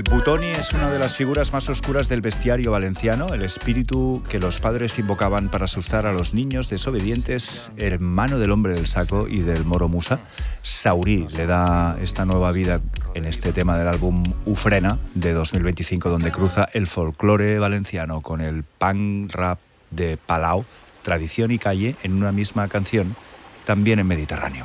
Butoni es una de las figuras más oscuras del bestiario valenciano, el espíritu que los padres invocaban para asustar a los niños desobedientes, hermano del hombre del saco y del moro Musa. Saurí le da esta nueva vida en este tema del álbum Ufrena de 2025, donde cruza el folclore valenciano con el punk rap de Palau, tradición y calle en una misma canción, también en Mediterráneo.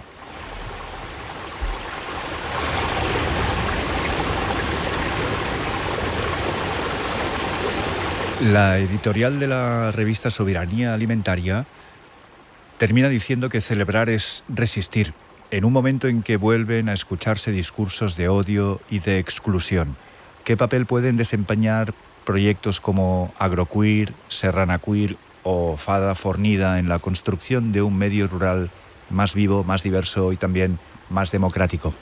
La editorial de la revista Soberanía Alimentaria termina diciendo que celebrar es resistir, en un momento en que vuelven a escucharse discursos de odio y de exclusión. ¿Qué papel pueden desempeñar proyectos como Agroqueer, Serrana Queer o Fada Fornida en la construcción de un medio rural más vivo, más diverso y también más democrático?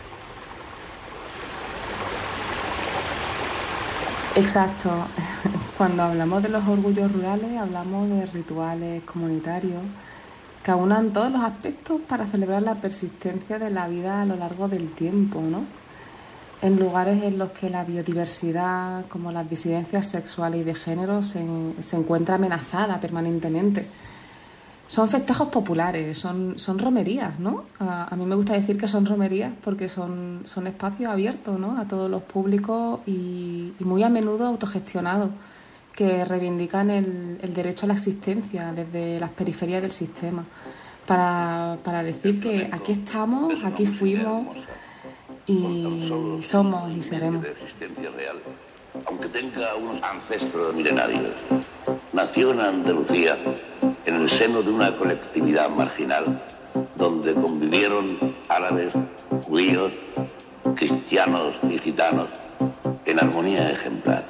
Exacto. Cuando hablamos de los orgullos rurales, hablamos de rituales comunitarios que aunan todos los aspectos para celebrar la persistencia de la vida a lo largo del tiempo, ¿no? En lugares en los que la biodiversidad, como las disidencias sexuales y de género, se encuentra amenazada permanentemente. Son festejos populares, son romerías, ¿no? A mí me gusta decir que son romerías porque son espacios abiertos, ¿no?, a todos los públicos y muy a menudo autogestionados, que reivindican el derecho a la existencia desde las periferias del sistema, para decir que aquí estamos, aquí fuimos y somos y seremos. Aunque tenga unos ancestros milenarios, nació en Andalucía en el seno de una colectividad marginal donde convivieron árabes, judíos, cristianos y gitanos en armonía ejemplar.